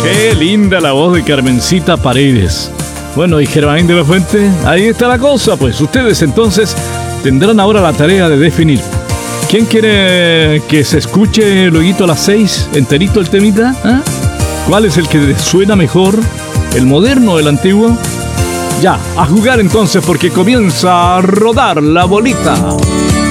Qué linda la voz de Carmencita Paredes. Bueno, y Germain de la Fuente, ahí está la cosa, pues ustedes entonces tendrán ahora la tarea de definir. ¿Quién quiere que se escuche luego a las 6 enterito el temita? ¿Ah? ¿Cuál es el que suena mejor? ¿El moderno o el antiguo? Ya, a jugar entonces porque comienza a rodar la bolita.